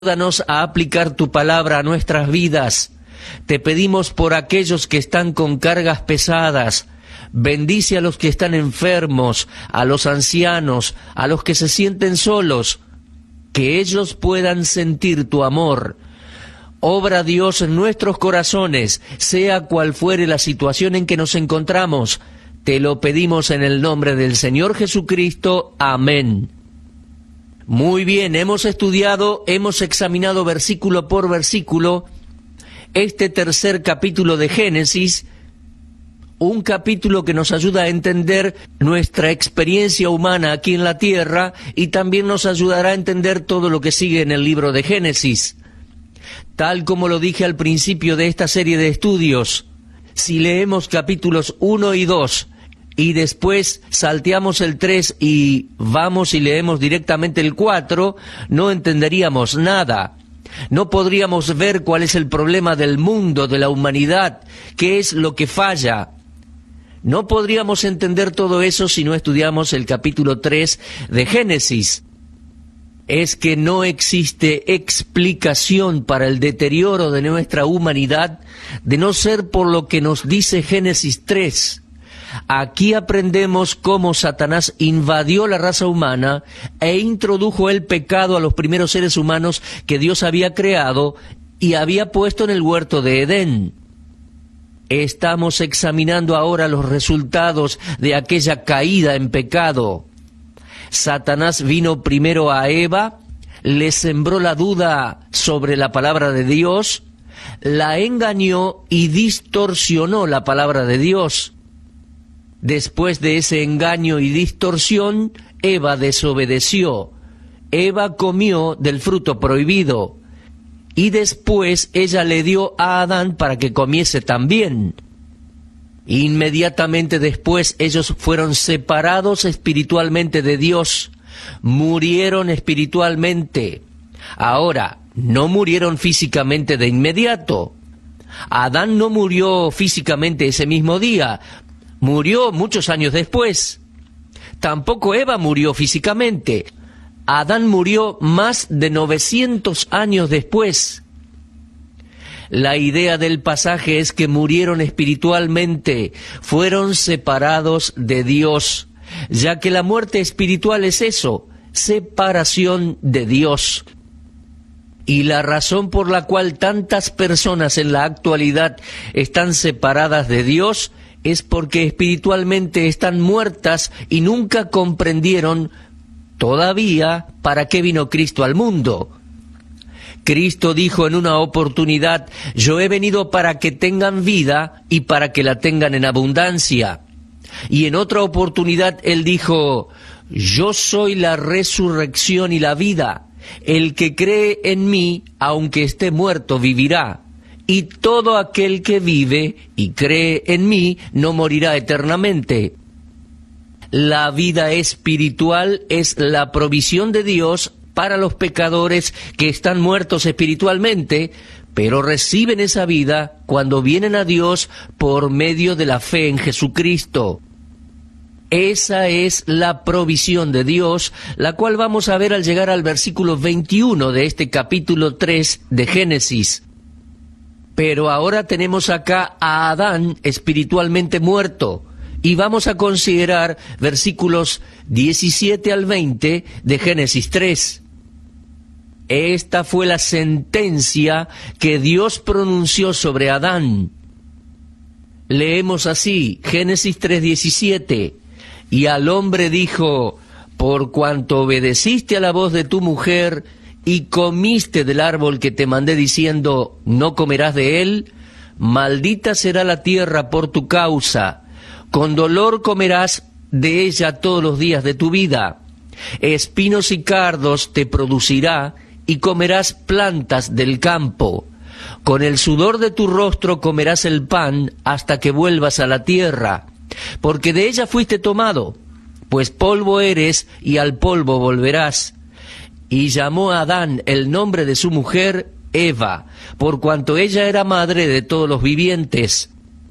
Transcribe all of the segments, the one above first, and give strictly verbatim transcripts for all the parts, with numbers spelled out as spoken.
Ayúdanos a aplicar tu palabra a nuestras vidas. Te pedimos por aquellos que están con cargas pesadas. Bendice a los que están enfermos, a los ancianos, a los que se sienten solos. Que ellos puedan sentir tu amor. Obra, Dios, en nuestros corazones, sea cual fuere la situación en que nos encontramos. Te lo pedimos en el nombre del Señor Jesucristo. Amén. Muy bien, hemos estudiado, hemos examinado versículo por versículo este tercer capítulo de Génesis, un capítulo que nos ayuda a entender nuestra experiencia humana aquí en la tierra y también nos ayudará a entender todo lo que sigue en el libro de Génesis. Tal como lo dije al principio de esta serie de estudios, si leemos capítulos uno y dos, y después salteamos el tres y vamos y leemos directamente el cuatro, no entenderíamos nada. No podríamos ver cuál es el problema del mundo, de la humanidad, qué es lo que falla. No podríamos entender todo eso si no estudiamos el capítulo tres de Génesis. Es que no existe explicación para el deterioro de nuestra humanidad de no ser por lo que nos dice Génesis tres. Aquí aprendemos cómo Satanás invadió la raza humana e introdujo el pecado a los primeros seres humanos que Dios había creado y había puesto en el huerto de Edén. Estamos examinando ahora los resultados de aquella caída en pecado. Satanás vino primero a Eva, le sembró la duda sobre la palabra de Dios, la engañó y distorsionó la palabra de Dios. Después de ese engaño y distorsión, Eva desobedeció. Eva comió del fruto prohibido. Y después ella le dio a Adán para que comiese también. Inmediatamente después ellos fueron separados espiritualmente de Dios. Murieron espiritualmente. Ahora, no murieron físicamente de inmediato. Adán no murió físicamente ese mismo día. Murió muchos años después. Tampoco Eva murió físicamente. Adán murió más de novecientos años después. La idea del pasaje es que murieron espiritualmente, fueron separados de Dios, ya que la muerte espiritual es eso, separación de Dios. Y la razón por la cual tantas personas en la actualidad están separadas de Dios es porque espiritualmente están muertas y nunca comprendieron todavía para qué vino Cristo al mundo. Cristo dijo en una oportunidad: yo he venido para que tengan vida y para que la tengan en abundancia. Y en otra oportunidad Él dijo: yo soy la resurrección y la vida. El que cree en mí, aunque esté muerto, vivirá. Y todo aquel que vive y cree en mí no morirá eternamente. La vida espiritual es la provisión de Dios para los pecadores que están muertos espiritualmente, pero reciben esa vida cuando vienen a Dios por medio de la fe en Jesucristo. Esa es la provisión de Dios, la cual vamos a ver al llegar al versículo veintiuno de este capítulo tres de Génesis. Pero ahora tenemos acá a Adán espiritualmente muerto, y vamos a considerar versículos diecisiete al veinte de Génesis tres. Esta fue la sentencia que Dios pronunció sobre Adán. Leemos así, Génesis tres diecisiete. Y al hombre dijo: por cuanto obedeciste a la voz de tu mujer y comiste del árbol que te mandé diciendo, no comerás de él, maldita será la tierra por tu causa, con dolor comerás de ella todos los días de tu vida, espinos y cardos te producirá, y comerás plantas del campo, con el sudor de tu rostro comerás el pan hasta que vuelvas a la tierra, porque de ella fuiste tomado, pues polvo eres y al polvo volverás. Y llamó a Adán el nombre de su mujer Eva, por cuanto ella era madre de todos los vivientes.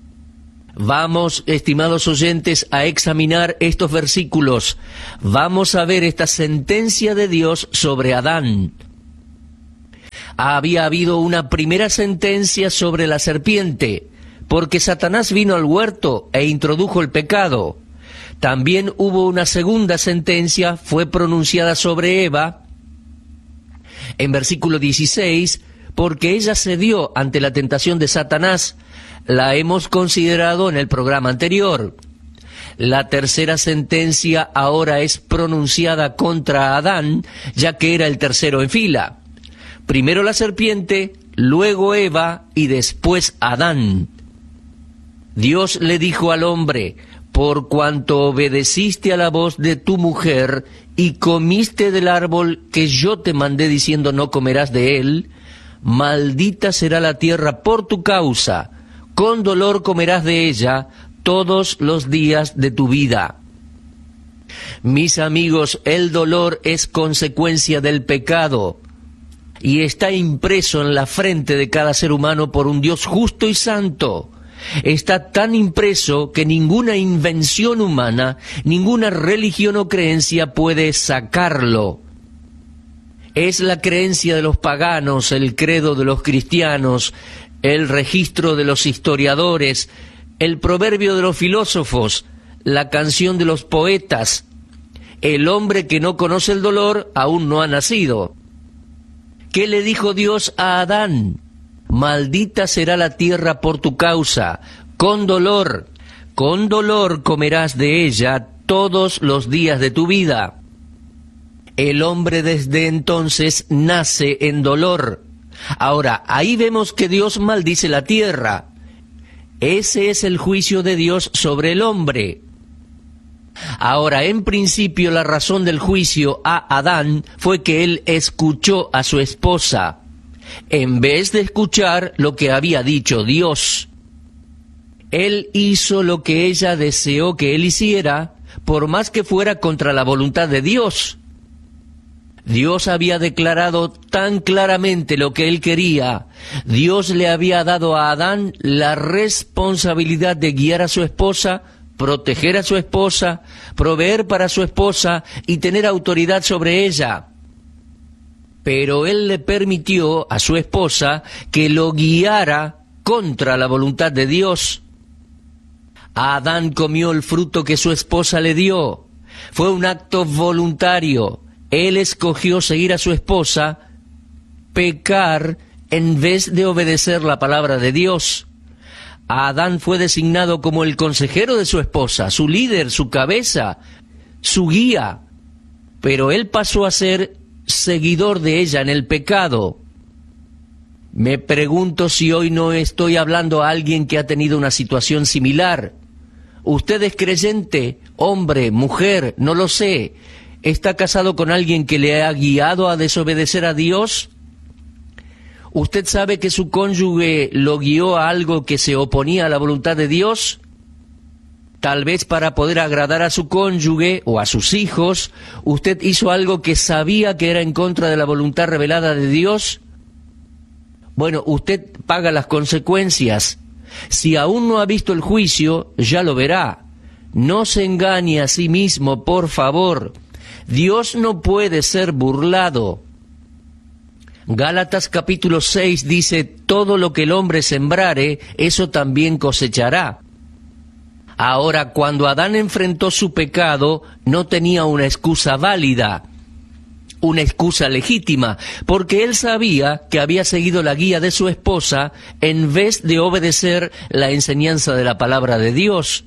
Vamos, estimados oyentes, a examinar estos versículos. Vamos a ver esta sentencia de Dios sobre Adán. había habido una primera sentencia sobre la serpiente, porque Satanás vino al huerto e introdujo el pecado. También hubo una segunda sentencia, fue pronunciada sobre Eva, en versículo dieciséis, porque ella cedió ante la tentación de Satanás. La hemos considerado en el programa anterior. La tercera sentencia ahora es pronunciada contra Adán, ya que era el tercero en fila. Primero la serpiente, luego Eva y después Adán. Dios le dijo al hombre: por cuanto obedeciste a la voz de tu mujer y comiste del árbol que yo te mandé diciendo no comerás de él, maldita será la tierra por tu causa, con dolor comerás de ella todos los días de tu vida. Mis amigos, el dolor es consecuencia del pecado y está impreso en la frente de cada ser humano por un Dios justo y santo. Está tan impreso que ninguna invención humana, ninguna religión o creencia puede sacarlo. Es la creencia de los paganos, el credo de los cristianos, el registro de los historiadores, el proverbio de los filósofos, la canción de los poetas. El hombre que no conoce el dolor aún no ha nacido. ¿Qué le dijo Dios a Adán? Maldita será la tierra por tu causa, con dolor, con dolor comerás de ella todos los días de tu vida. El hombre desde entonces nace en dolor. Ahora, ahí vemos que Dios maldice la tierra. Ese es el juicio de Dios sobre el hombre. Ahora, en principio, la razón del juicio a Adán fue que él escuchó a su esposa, en vez de escuchar lo que había dicho Dios. Él hizo lo que ella deseó que él hiciera, por más que fuera contra la voluntad de Dios. Dios había declarado tan claramente lo que él quería. Dios le había dado a Adán la responsabilidad de guiar a su esposa, proteger a su esposa, proveer para su esposa y tener autoridad sobre ella. Pero él le permitió a su esposa que lo guiara contra la voluntad de Dios. Adán comió el fruto que su esposa le dio. Fue un acto voluntario. Él escogió seguir a su esposa, pecar en vez de obedecer la palabra de Dios. Adán fue designado como el consejero de su esposa, su líder, su cabeza, su guía, pero él pasó a ser seguidor de ella en el pecado. Me pregunto si hoy no estoy hablando a alguien que ha tenido una situación similar. Usted es creyente, hombre, mujer, no lo sé. ¿Está casado con alguien que le ha guiado a desobedecer a Dios? ¿Usted sabe que su cónyuge lo guió a algo que se oponía a la voluntad de Dios? Tal vez para poder agradar a su cónyuge o a sus hijos, usted hizo algo que sabía que era en contra de la voluntad revelada de Dios. Bueno, usted paga las consecuencias. Si aún no ha visto el juicio, ya lo verá. No se engañe a sí mismo, por favor. Dios no puede ser burlado. Gálatas capítulo seis dice: todo lo que el hombre sembrare, eso también cosechará. Ahora, cuando Adán enfrentó su pecado, no tenía una excusa válida, una excusa legítima, porque él sabía que había seguido la guía de su esposa en vez de obedecer la enseñanza de la palabra de Dios.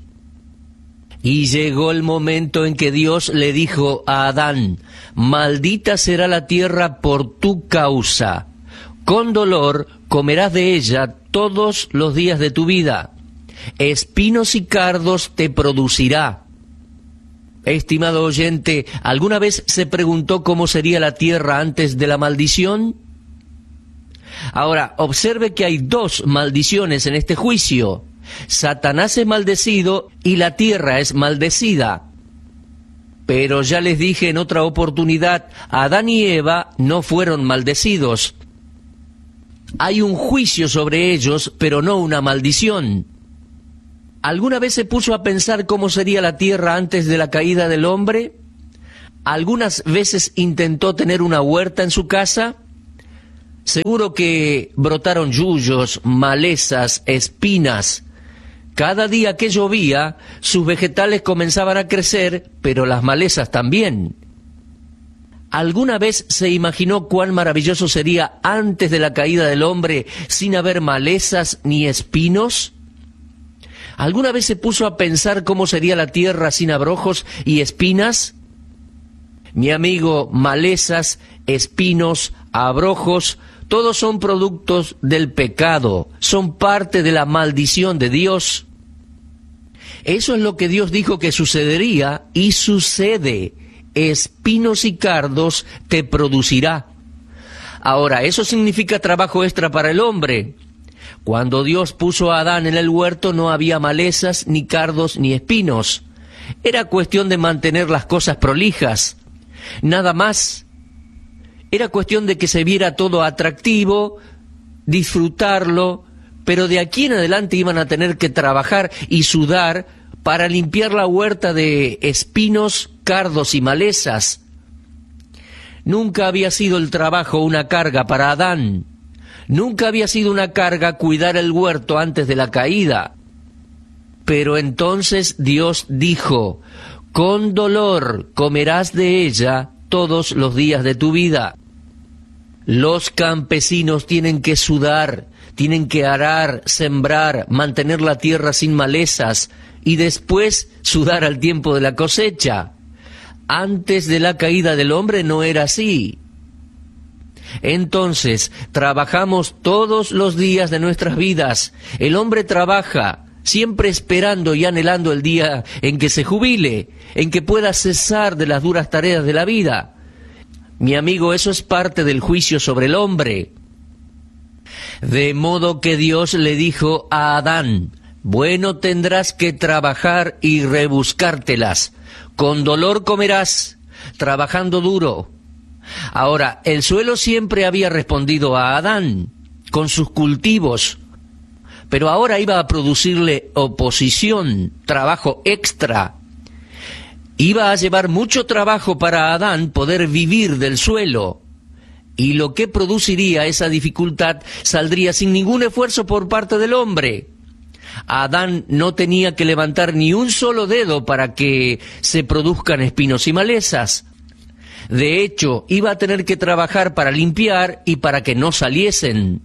Y llegó el momento en que Dios le dijo a Adán: maldita será la tierra por tu causa, con dolor comerás de ella todos los días de tu vida. Espinos y cardos te producirá. Estimado oyente, ¿alguna vez se preguntó cómo sería la tierra antes de la maldición? Ahora, observe que hay dos maldiciones en este juicio. Satanás es maldecido y la tierra es maldecida. Pero ya les dije en otra oportunidad, Adán y Eva no fueron maldecidos. Hay un juicio sobre ellos, pero no una maldición. ¿Alguna vez se puso a pensar cómo sería la tierra antes de la caída del hombre? ¿Algunas veces intentó tener una huerta en su casa? Seguro que brotaron yuyos, malezas, espinas. Cada día que llovía, sus vegetales comenzaban a crecer, pero las malezas también. ¿Alguna vez se imaginó cuán maravilloso sería antes de la caída del hombre sin haber malezas ni espinos? ¿Alguna vez se puso a pensar cómo sería la tierra sin abrojos y espinas? Mi amigo, malezas, espinos, abrojos, todos son productos del pecado, son parte de la maldición de Dios. Eso es lo que Dios dijo que sucedería y sucede. Espinos y cardos te producirá. Ahora, eso significa trabajo extra para el hombre. Cuando Dios puso a Adán en el huerto no había malezas, ni cardos, ni espinos. Era cuestión de mantener las cosas prolijas. Nada más. Era cuestión de que se viera todo atractivo, disfrutarlo, pero de aquí en adelante iban a tener que trabajar y sudar para limpiar la huerta de espinos, cardos y malezas. Nunca había sido el trabajo una carga para Adán. Nunca había sido una carga cuidar el huerto antes de la caída. Pero entonces Dios dijo: con dolor comerás de ella todos los días de tu vida. Los campesinos tienen que sudar, tienen que arar, sembrar, mantener la tierra sin malezas y después sudar al tiempo de la cosecha. Antes de la caída del hombre no era así. Entonces, trabajamos todos los días de nuestras vidas. El hombre trabaja, siempre esperando y anhelando el día en que se jubile, en que pueda cesar de las duras tareas de la vida. Mi amigo, eso es parte del juicio sobre el hombre. De modo que Dios le dijo a Adán: bueno, tendrás que trabajar y rebuscártelas. Con dolor comerás, trabajando duro. Ahora, el suelo siempre había respondido a Adán, con sus cultivos, pero ahora iba a producirle oposición, trabajo extra. Iba a llevar mucho trabajo para Adán poder vivir del suelo, y lo que produciría esa dificultad saldría sin ningún esfuerzo por parte del hombre. Adán no tenía que levantar ni un solo dedo para que se produzcan espinos y malezas. De hecho, iba a tener que trabajar para limpiar y para que no saliesen.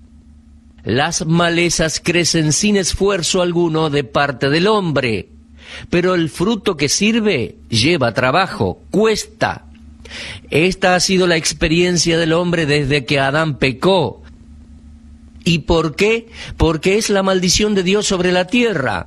Las malezas crecen sin esfuerzo alguno de parte del hombre, pero el fruto que sirve lleva trabajo, cuesta. Esta ha sido la experiencia del hombre desde que Adán pecó. ¿Y por qué? Porque es la maldición de Dios sobre la tierra.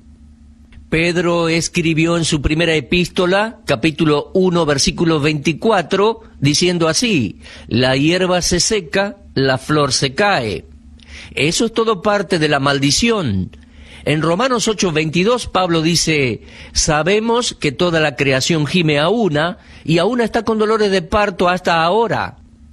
Pedro escribió en su primera epístola, capítulo uno, versículo veinticuatro, diciendo así: la hierba se seca, la flor se cae. Eso es todo parte de la maldición. En Romanos ocho, veintidós, Pablo dice: sabemos que toda la creación gime a una, y a una está con dolores de parto hasta ahora.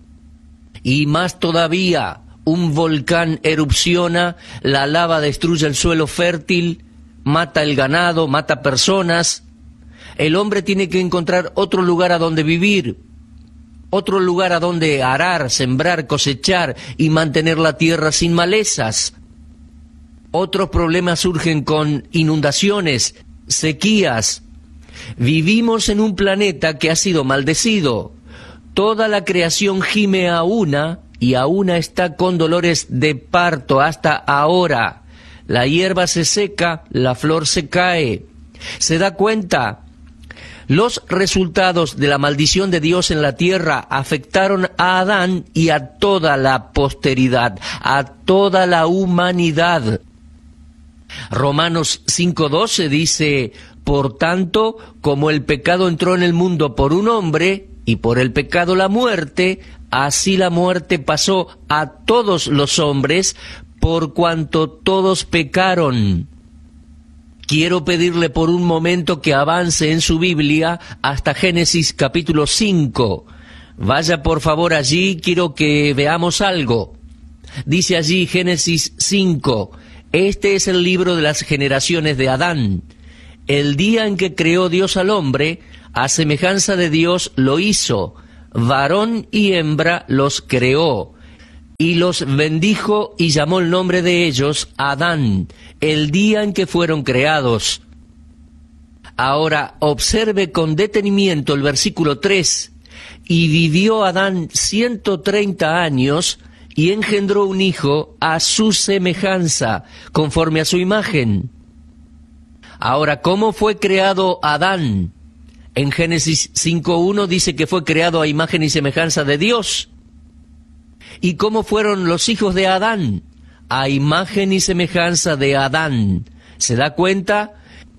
Y más todavía, un volcán erupciona, la lava destruye el suelo fértil, mata el ganado, mata personas. El hombre tiene que encontrar otro lugar a donde vivir, otro lugar a donde arar, sembrar, cosechar y mantener la tierra sin malezas. Otros problemas surgen con inundaciones, sequías. Vivimos en un planeta que ha sido maldecido. Toda la creación gime a una, y a una está con dolores de parto hasta ahora. La hierba se seca, la flor se cae. ¿Se da cuenta? Los resultados de la maldición de Dios en la tierra afectaron a Adán y a toda la posteridad, a toda la humanidad. Romanos cinco doce dice: por tanto, como el pecado entró en el mundo por un hombre, y por el pecado la muerte, así la muerte pasó a todos los hombres, por cuanto todos pecaron. Quiero pedirle por un momento que avance en su Biblia hasta Génesis capítulo cinco. Vaya por favor allí, quiero que veamos algo. Dice allí Génesis cinco: este es el libro de las generaciones de Adán. El día en que creó Dios al hombre, a semejanza de Dios lo hizo, varón y hembra los creó. y los bendijo y llamó el nombre de ellos Adán, el día en que fueron creados. Ahora observe con detenimiento el versículo tres. Y vivió Adán ciento treinta años y engendró un hijo a su semejanza, conforme a su imagen. Ahora, ¿cómo fue creado Adán? En Génesis cinco uno dice que fue creado a imagen y semejanza de Dios. ¿Y cómo fueron los hijos de Adán? A imagen y semejanza de Adán. ¿Se da cuenta?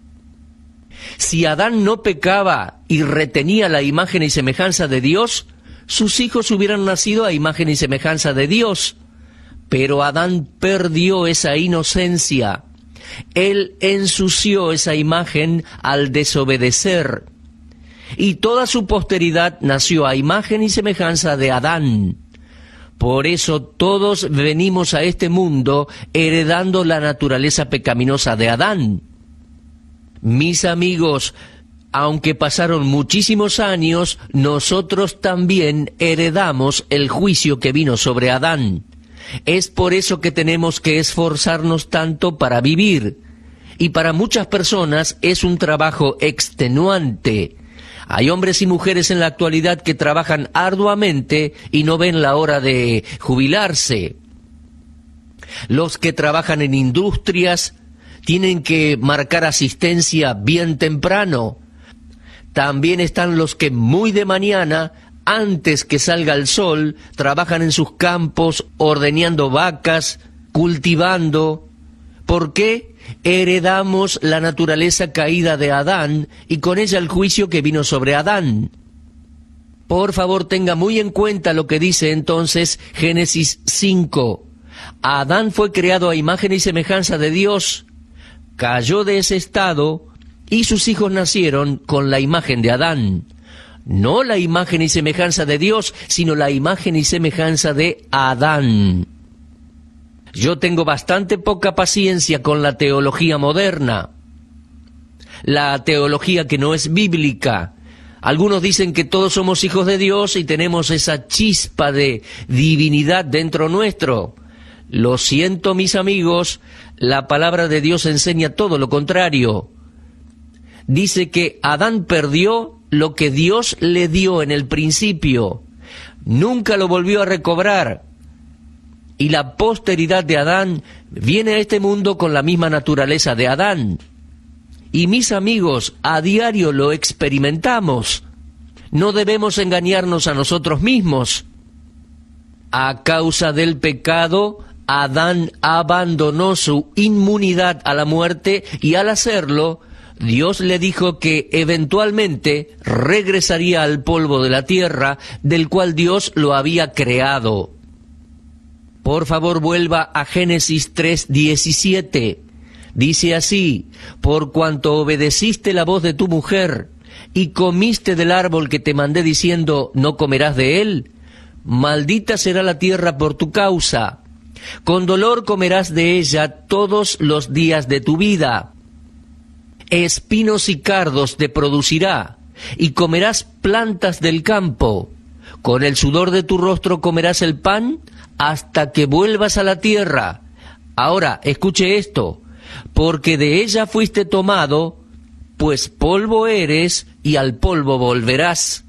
Si Adán no pecaba y retenía la imagen y semejanza de Dios, sus hijos hubieran nacido a imagen y semejanza de Dios. Pero Adán perdió esa inocencia. Él ensució esa imagen al desobedecer. Y toda su posteridad nació a imagen y semejanza de Adán. Por eso todos venimos a este mundo heredando la naturaleza pecaminosa de Adán. Mis amigos, aunque pasaron muchísimos años, nosotros también heredamos el juicio que vino sobre Adán. Es por eso que tenemos que esforzarnos tanto para vivir. Y para muchas personas es un trabajo extenuante. Hay hombres y mujeres en la actualidad que trabajan arduamente y no ven la hora de jubilarse. Los que trabajan en industrias tienen que marcar asistencia bien temprano. También están los que muy de mañana, antes que salga el sol, trabajan en sus campos, ordeñando vacas, cultivando. ¿Por qué? Heredamos la naturaleza caída de Adán y con ella el juicio que vino sobre Adán. Por favor, tenga muy en cuenta lo que dice entonces Génesis cinco. Adán fue creado a imagen y semejanza de Dios, cayó de ese estado y sus hijos nacieron con la imagen de Adán. No la imagen y semejanza de Dios, sino la imagen y semejanza de Adán. Yo tengo bastante poca paciencia con la teología moderna, la teología que no es bíblica. Algunos dicen que todos somos hijos de Dios y tenemos esa chispa de divinidad dentro nuestro. Lo siento, mis amigos, la palabra de Dios enseña todo lo contrario. Dice que Adán perdió lo que Dios le dio en el principio. Nunca lo volvió a recobrar. Y la posteridad de Adán viene a este mundo con la misma naturaleza de Adán. Y mis amigos, a diario lo experimentamos. No debemos engañarnos a nosotros mismos. A causa del pecado, Adán abandonó su inmunidad a la muerte y al hacerlo, Dios le dijo que eventualmente regresaría al polvo de la tierra, del cual Dios lo había creado. Por favor, vuelva a Génesis tres diecisiete. Dice así: por cuanto obedeciste la voz de tu mujer y comiste del árbol que te mandé diciendo, no comerás de él, maldita será la tierra por tu causa. Con dolor comerás de ella todos los días de tu vida. Espinos y cardos te producirá, y comerás plantas del campo. Con el sudor de tu rostro comerás el pan hasta que vuelvas a la tierra. Ahora, escuche esto: porque de ella fuiste tomado, pues polvo eres y al polvo volverás.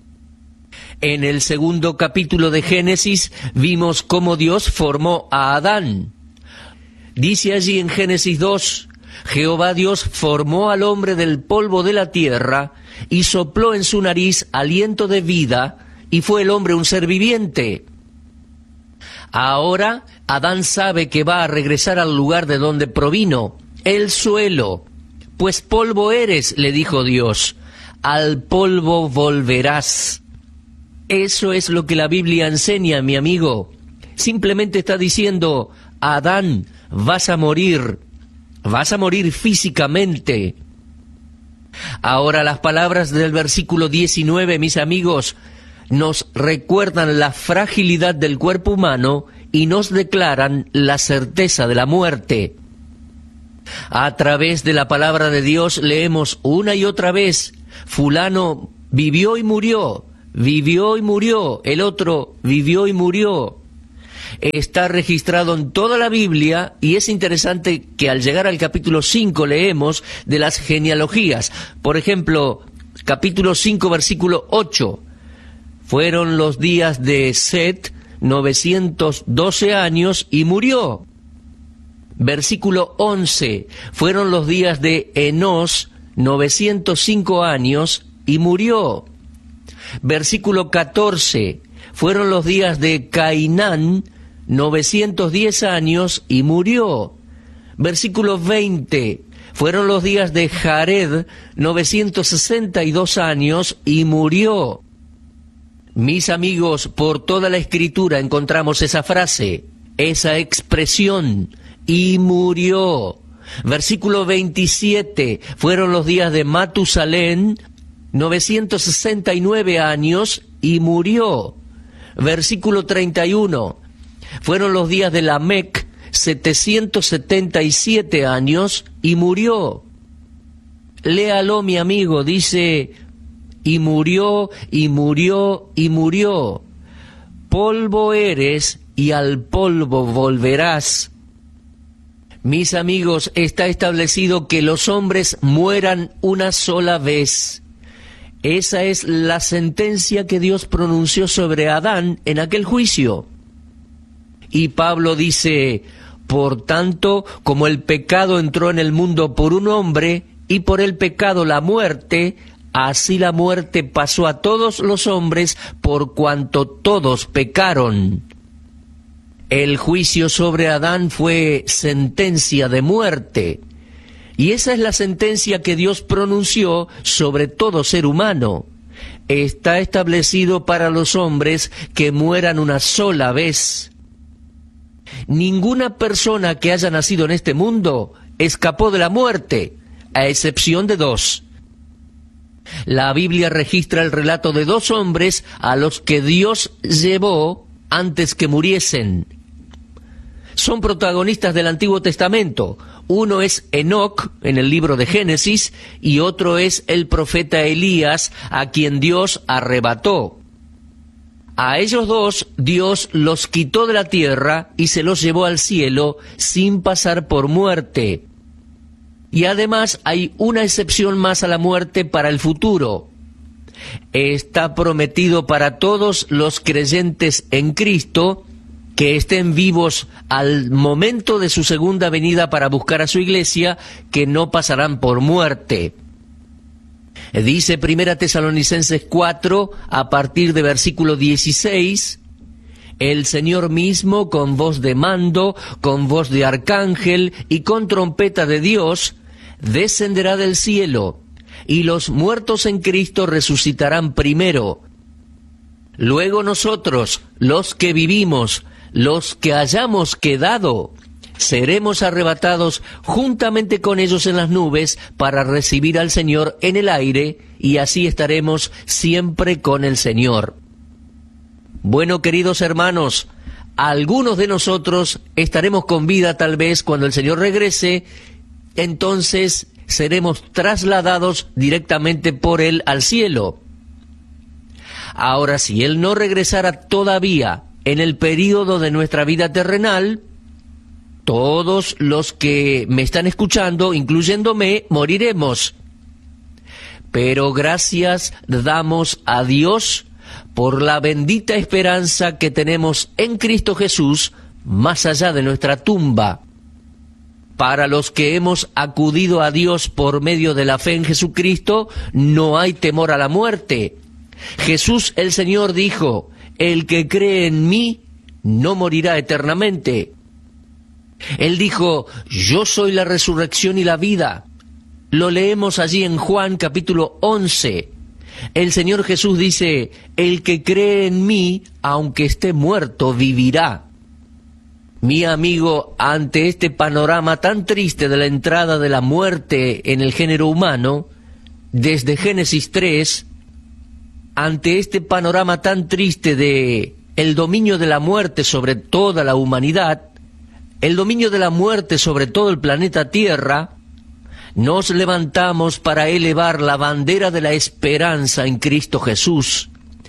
En el segundo capítulo de Génesis vimos cómo Dios formó a Adán. Dice allí en Génesis dos, Jehová Dios formó al hombre del polvo de la tierra y sopló en su nariz aliento de vida, y fue el hombre un ser viviente. Ahora Adán sabe que va a regresar al lugar de donde provino, el suelo. Pues polvo eres, le dijo Dios, al polvo volverás. Eso es lo que la Biblia enseña, mi amigo. Simplemente está diciendo: Adán, vas a morir, vas a morir físicamente. Ahora, las palabras del versículo diecinueve, mis amigos, nos recuerdan la fragilidad del cuerpo humano y nos declaran la certeza de la muerte. A través de la palabra de Dios leemos una y otra vez: fulano vivió y murió, vivió y murió, el otro vivió y murió. está registrado en toda la Biblia, y es interesante que al llegar al capítulo cinco leemos de las genealogías. Por ejemplo, capítulo cinco, versículo ocho. Fueron los días de Set, novecientos doce años, y murió. Versículo once. Fueron los días de Enós, novecientos cinco años, y murió. Versículo catorce. Fueron los días de Cainán, novecientos diez años, y murió. Versículo veinte. Fueron los días de Jared, novecientos sesenta y dos años, y murió. Mis amigos, por toda la Escritura encontramos esa frase, esa expresión, y murió. Versículo veintisiete. Fueron los días de Matusalén, novecientos sesenta y nueve años, y murió. Versículo treinta y uno. Fueron los días de Lamec, setecientos setenta y siete años, y murió. Léalo, mi amigo, dice, y murió, y murió, y murió. Polvo eres, y al polvo volverás. Mis amigos, está establecido que los hombres mueran una sola vez. Esa es la sentencia que Dios pronunció sobre Adán en aquel juicio. Y Pablo dice, por tanto, como el pecado entró en el mundo por un hombre, y por el pecado la muerte, así la muerte pasó a todos los hombres, por cuanto todos pecaron. El juicio sobre Adán fue sentencia de muerte. Y esa es la sentencia que Dios pronunció sobre todo ser humano. Está establecido para los hombres que mueran una sola vez. Ninguna persona que haya nacido en este mundo escapó de la muerte, a excepción de dos. La Biblia registra el relato de dos hombres a los que Dios llevó antes que muriesen. Son protagonistas del Antiguo Testamento. Uno es Enoc, en el libro de Génesis, y otro es el profeta Elías, a quien Dios arrebató. A ellos dos, Dios los quitó de la tierra y se los llevó al cielo sin pasar por muerte. Y además hay una excepción más a la muerte para el futuro. Está prometido para todos los creyentes en Cristo que estén vivos al momento de su segunda venida para buscar a su iglesia, que no pasarán por muerte. Dice Primera Tesalonicenses cuatro, a partir de versículo dieciséis, el Señor mismo, con voz de mando, con voz de arcángel y con trompeta de Dios, descenderá del cielo, y los muertos en Cristo resucitarán primero. Luego nosotros, los que vivimos, los que hayamos quedado, seremos arrebatados juntamente con ellos en las nubes para recibir al Señor en el aire, y así estaremos siempre con el Señor. Bueno, queridos hermanos, algunos de nosotros estaremos con vida tal vez cuando el Señor regrese, entonces seremos trasladados directamente por Él al cielo. Ahora, si Él no regresara todavía en el período de nuestra vida terrenal, todos los que me están escuchando, incluyéndome, moriremos. Pero gracias damos a Dios por la bendita esperanza que tenemos en Cristo Jesús, más allá de nuestra tumba. Para los que hemos acudido a Dios por medio de la fe en Jesucristo, no hay temor a la muerte. Jesús el Señor dijo, el que cree en mí no morirá eternamente. Él dijo, yo soy la resurrección y la vida. Lo leemos allí en Juan capítulo once. El Señor Jesús dice, el que cree en mí, aunque esté muerto, vivirá. Mi amigo, ante este panorama tan triste de la entrada de la muerte en el género humano, desde Génesis tres, ante este panorama tan triste de el dominio de la muerte sobre toda la humanidad, el dominio de la muerte sobre todo el planeta Tierra, nos levantamos para elevar la bandera de la esperanza en Cristo Jesús.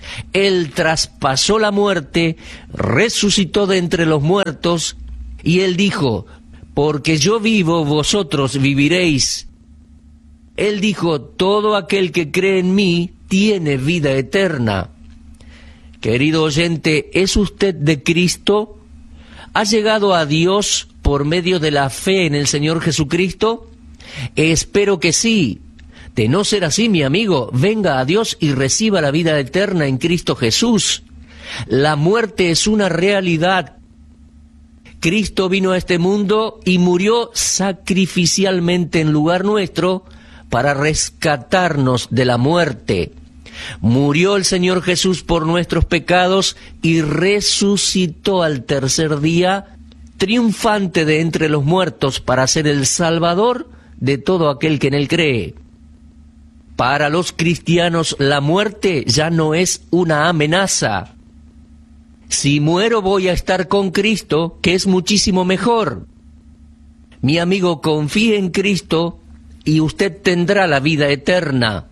Él traspasó la muerte, resucitó de entre los muertos, y Él dijo, porque yo vivo, vosotros viviréis. Él dijo, todo aquel que cree en mí tiene vida eterna. Querido oyente, ¿es usted de Cristo? ¿Ha llegado a Dios por medio de la fe en el Señor Jesucristo? Espero que sí. De no ser así, mi amigo, venga a Dios y reciba la vida eterna en Cristo Jesús. La muerte es una realidad. Cristo vino a este mundo y murió sacrificialmente en lugar nuestro para rescatarnos de la muerte. Murió el Señor Jesús por nuestros pecados y resucitó al tercer día, triunfante de entre los muertos, para ser el Salvador de todo aquel que en Él cree. Para los cristianos la muerte ya no es una amenaza. Si muero voy a estar con Cristo, que es muchísimo mejor. Mi amigo, confíe en Cristo y usted tendrá la vida eterna.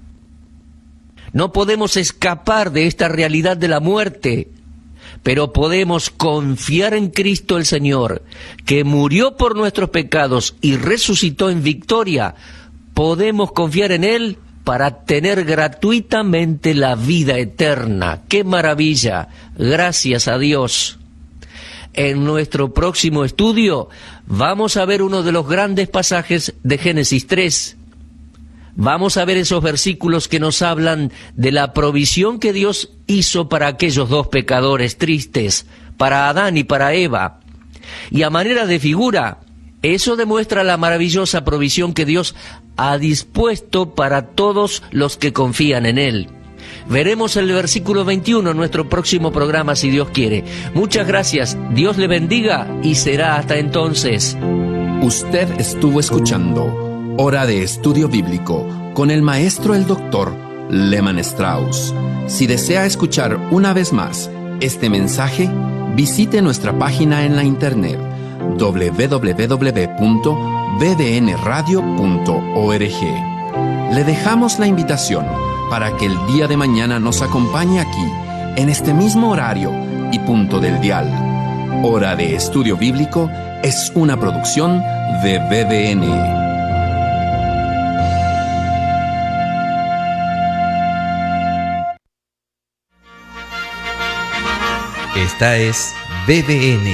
No podemos escapar de esta realidad de la muerte, pero podemos confiar en Cristo el Señor, que murió por nuestros pecados y resucitó en victoria. Podemos confiar en Él para tener gratuitamente la vida eterna. ¡Qué maravilla! Gracias a Dios. En nuestro próximo estudio vamos a ver uno de los grandes pasajes de Génesis tres. Vamos a ver esos versículos que nos hablan de la provisión que Dios hizo para aquellos dos pecadores tristes, para Adán y para Eva. Y a manera de figura, eso demuestra la maravillosa provisión que Dios ha dispuesto para todos los que confían en Él. Veremos el versículo veintiuno en nuestro próximo programa, si Dios quiere. Muchas gracias, Dios le bendiga y será hasta entonces. Usted estuvo escuchando Hora de Estudio Bíblico con el maestro el doctor Lehman Strauss. Si desea escuchar una vez más este mensaje, visite nuestra página en la internet doble u doble u doble u punto b d n radio punto org. Le dejamos la invitación para que el día de mañana nos acompañe aquí, en este mismo horario y punto del dial. Hora de Estudio Bíblico es una producción de B D N. Esta es B D N.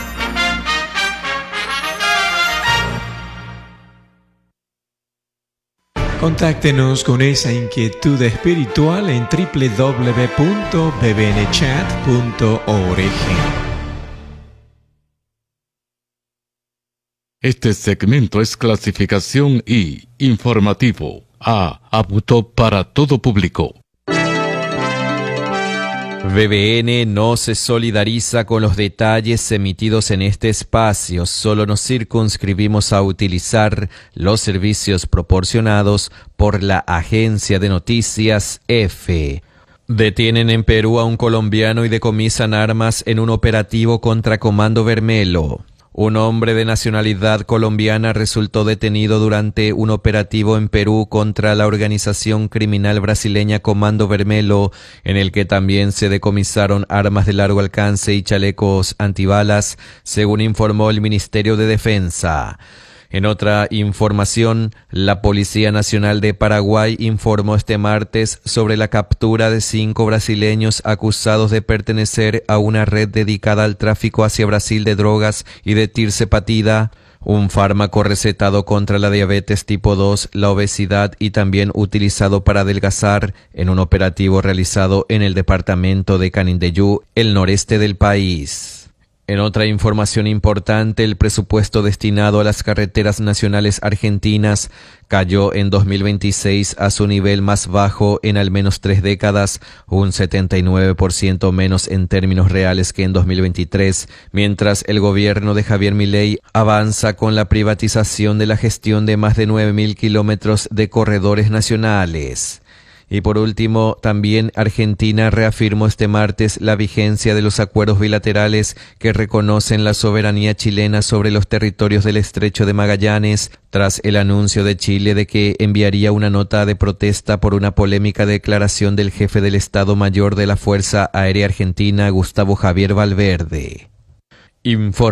Contáctenos con esa inquietud espiritual en doble u doble u doble u punto b b n chat punto org. Este segmento es clasificación I, informativo, A, apto para todo público. B B N no se solidariza con los detalles emitidos en este espacio, solo nos circunscribimos a utilizar los servicios proporcionados por la agencia de noticias EFE. Detienen en Perú a un colombiano y decomisan armas en un operativo contra Comando Vermelo. Un hombre de nacionalidad colombiana resultó detenido durante un operativo en Perú contra la organización criminal brasileña Comando Vermelo, en el que también se decomisaron armas de largo alcance y chalecos antibalas, según informó el Ministerio de Defensa. En otra información, la Policía Nacional de Paraguay informó este martes sobre la captura de cinco brasileños acusados de pertenecer a una red dedicada al tráfico hacia Brasil de drogas y de tirzepatida, un fármaco recetado contra la diabetes tipo dos, la obesidad y también utilizado para adelgazar, en un operativo realizado en el departamento de Canindeyú, el noreste del país. En otra información importante, el presupuesto destinado a las carreteras nacionales argentinas cayó en dos mil veintiséis a su nivel más bajo en al menos tres décadas, un setenta y nueve por ciento menos en términos reales que en dos mil veintitrés, mientras el gobierno de Javier Milei avanza con la privatización de la gestión de más de nueve mil kilómetros de corredores nacionales. Y por último, también Argentina reafirmó este martes la vigencia de los acuerdos bilaterales que reconocen la soberanía chilena sobre los territorios del Estrecho de Magallanes, tras el anuncio de Chile de que enviaría una nota de protesta por una polémica declaración del jefe del Estado Mayor de la Fuerza Aérea Argentina, Gustavo Javier Valverde. Informe